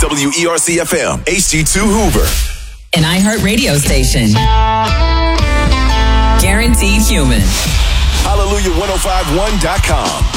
WERC-FM, HD2 Hoover. An iHeart radio station. Guaranteed human. Hallelujah1051.com.